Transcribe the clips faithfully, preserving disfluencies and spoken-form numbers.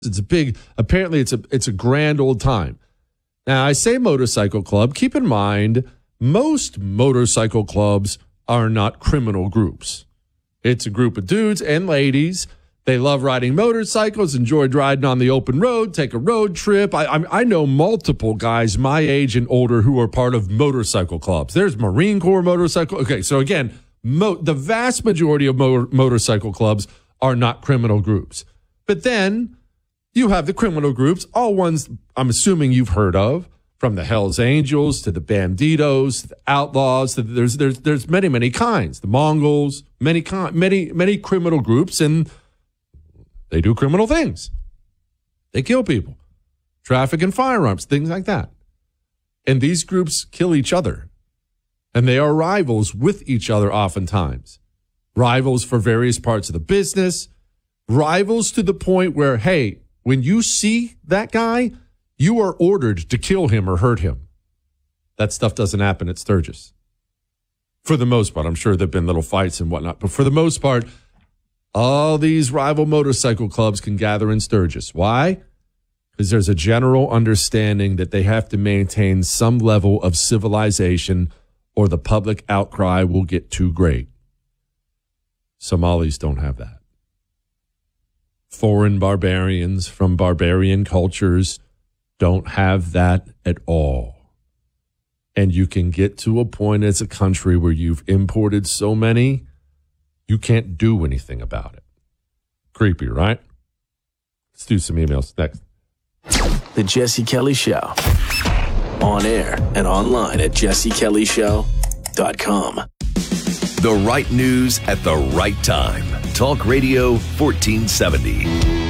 It's a big, apparently it's a it's a grand old time. Now, I say motorcycle club. Keep in mind, most motorcycle clubs are not criminal groups. It's a group of dudes and ladies. They love riding motorcycles, enjoy riding on the open road, take a road trip. I, I, I know multiple guys my age and older who are part of motorcycle clubs. There's Marine Corps motorcycle. Okay, so again, mo- the vast majority of mo- motorcycle clubs are not criminal groups. But then you have the criminal groups, all ones I'm assuming you've heard of, from the Hells Angels to the Banditos, to the Outlaws. To the, there's there's there's many many kinds. The Mongols, many con- many many criminal groups, and they do criminal things. They kill people, traffic in firearms, things like that. And these groups kill each other, and they are rivals with each other oftentimes. Rivals for various parts of the business. Rivals to the point where, hey, when you see that guy, you are ordered to kill him or hurt him. That stuff doesn't happen at Sturgis. For the most part, I'm sure there have been little fights and whatnot, but for the most part, all these rival motorcycle clubs can gather in Sturgis. Why? Because there's a general understanding that they have to maintain some level of civilization or the public outcry will get too great. Somalis don't have that. Foreign barbarians from barbarian cultures don't have that at all. And you can get to a point as a country where you've imported so many, you can't do anything about it. Creepy, right? Let's do some emails next. The Jesse Kelly Show. On air and online at jesse kelly show dot com. The right news at the right time. Talk Radio fourteen seventy.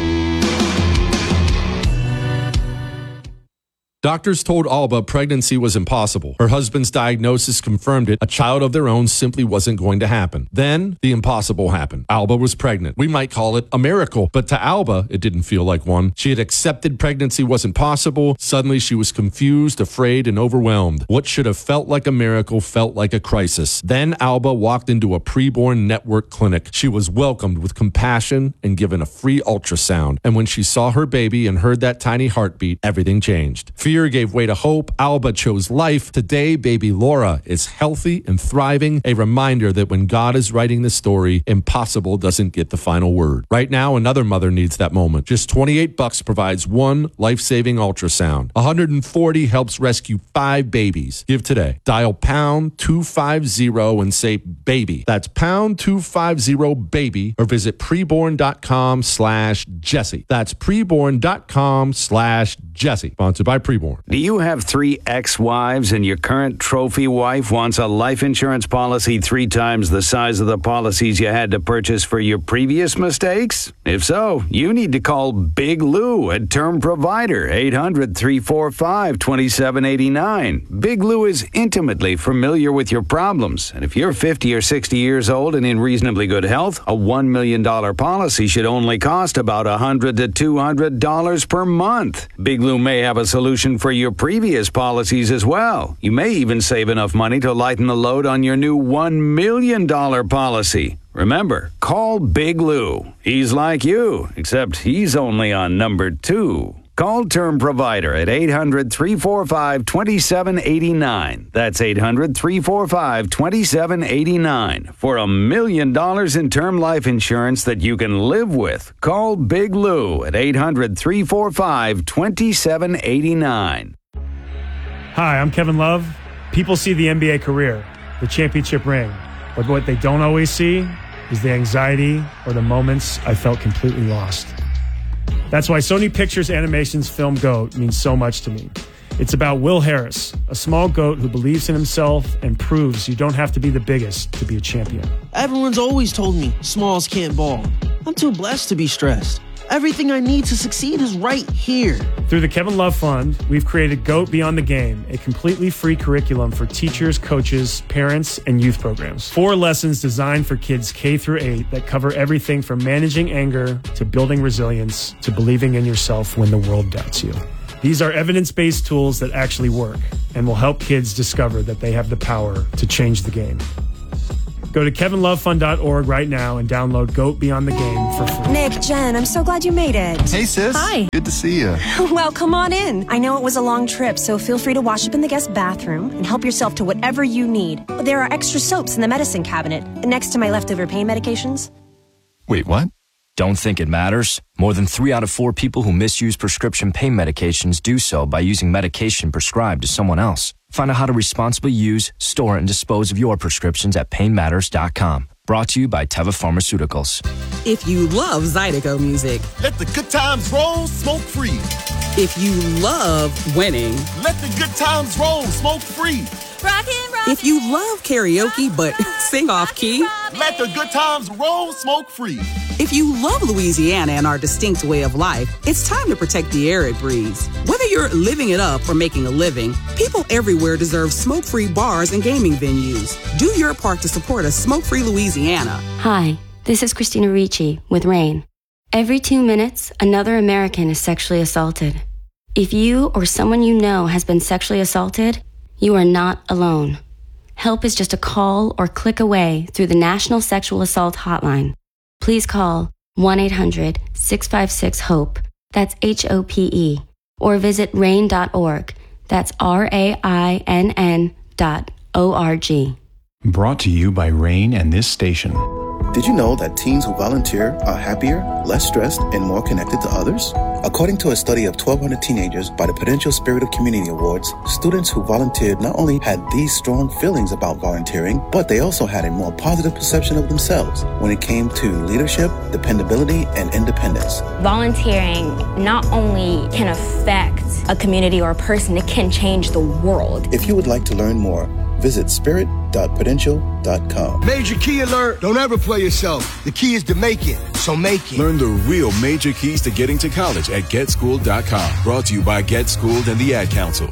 Doctors told Alba pregnancy was impossible. Her husband's diagnosis confirmed it. A child of their own simply wasn't going to happen. Then the impossible happened. Alba was pregnant. We might call it a miracle, but to Alba, it didn't feel like one. She had accepted pregnancy wasn't possible. Suddenly she was confused, afraid, and overwhelmed. What should have felt like a miracle felt like a crisis. Then Alba walked into a preborn network clinic. She was welcomed with compassion and given a free ultrasound. And when she saw her baby and heard that tiny heartbeat, everything changed. Fear gave way to hope. Alba chose life. Today, baby Laura is healthy and thriving. A reminder that when God is writing the story, impossible doesn't get the final word. Right now, another mother needs that moment. Just twenty-eight bucks provides one life-saving ultrasound. one hundred forty helps rescue five babies. Give today. Dial pound two fifty and say baby. That's pound two fifty baby, or visit preborn.com slash Jesse. That's preborn.com slash Jesse. Sponsored by Preborn. Do you have three ex-wives and your current trophy wife wants a life insurance policy three times the size of the policies you had to purchase for your previous mistakes? If so, you need to call Big Lou at Term Provider, eight hundred, three four five, two seven eight nine. Big Lou is intimately familiar with your problems, and if you're fifty or sixty years old and in reasonably good health, a one million dollars policy should only cost about one hundred to two hundred dollars per month. Big Lou may have a solution for your previous policies as well. You may even save enough money to lighten the load on your new one million dollars policy. Remember, call Big Lou. He's like you, except he's only on number two. Call Term Provider at eight hundred, three four five, two seven eight nine. That's eight hundred, three four five, two seven eight nine. For a million dollars in term life insurance that you can live with, call Big Lou at eight hundred, three four five, two seven eight nine. Hi, I'm Kevin Love. People see the N B A career, the championship ring, but what they don't always see is the anxiety or the moments I felt completely lost. That's why Sony Pictures Animation's film GOAT means so much to me. It's about Will Harris, a small goat who believes in himself and proves you don't have to be the biggest to be a champion. Everyone's always told me smalls can't ball. I'm too blessed to be stressed. Everything I need to succeed is right here. Through the Kevin Love Fund, we've created GOAT Beyond the Game, a completely free curriculum for teachers, coaches, parents, and youth programs. Four lessons designed for kids K through eight that cover everything from managing anger to building resilience to believing in yourself when the world doubts you. These are evidence-based tools that actually work and will help kids discover that they have the power to change the game. Go to kevin love fund dot org right now and download GOAT Beyond the Game for free. Nick, Jen, I'm so glad you made it. Hey, sis. Hi. Good to see you. Well, come on in. I know it was a long trip, so feel free to wash up in the guest bathroom and help yourself to whatever you need. There are extra soaps in the medicine cabinet next to my leftover pain medications. Wait, what? Don't think it matters? More than three out of four people who misuse prescription pain medications do so by using medication prescribed to someone else. Find out how to responsibly use, store, and dispose of your prescriptions at pain matters dot com. Brought to you by Teva Pharmaceuticals. If you love Zydeco music, let the good times roll, smoke free. If you love winning, let the good times roll, smoke free. Rockin', rockin', if you love karaoke but sing off key, let the good times roll, smoke free. If you love Louisiana and our distinct way of life, it's time to protect the air it breathes. Whether you're living it up or making a living, people everywhere deserve smoke-free bars and gaming venues. Do your part to support a smoke-free Louisiana. Hi, this is Christina Ricci with RAIN. Every two minutes, another American is sexually assaulted. If you or someone you know has been sexually assaulted, you are not alone. Help is just a call or click away through the National Sexual Assault Hotline. Please call one eight hundred six five six HOPE, that's H O P E, or visit rain dot org, that's R A I N N dot O R G. Brought to you by RAIN and this station. Did you know that teens who volunteer are happier, less stressed, and more connected to others? According to a study of twelve hundred teenagers by the Prudential Spirit of Community Awards, students who volunteered not only had these strong feelings about volunteering, but they also had a more positive perception of themselves when it came to leadership, dependability, and independence. Volunteering not only can affect a community or a person, it can change the world. If you would like to learn more, visit spirit dot prudential dot com. Major key alert. Don't ever play yourself. The key is to make it, so make it. Learn the real major keys to getting to college at get schooled dot com. Brought to you by Get Schooled and the Ad Council.